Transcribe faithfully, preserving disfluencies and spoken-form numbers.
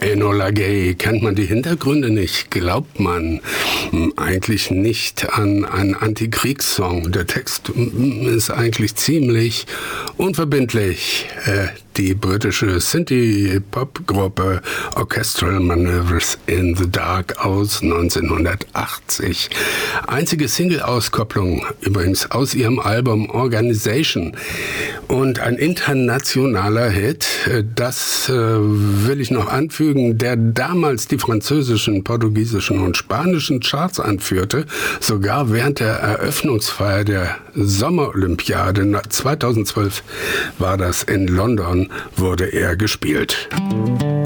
Enola Gay. Kennt man die Hintergründe nicht? Glaubt man hm, eigentlich nicht an einen Antikriegssong. Der Text hm, ist eigentlich ziemlich unverbindlich. Äh, die britische Synthie-Pop-Gruppe Orchestral Manoeuvres in the Dark aus neunzehnhundertachtzig. Einzige Single-Auskopplung übrigens aus ihrem Album Organization. Und ein internationaler Hit, das äh, will ich noch anfügen, der damals die französischen, portugiesischen und spanischen Charts anführte. Sogar während der Eröffnungsfeier der Sommerolympiade zweitausendzwölf war das in London, wurde er gespielt.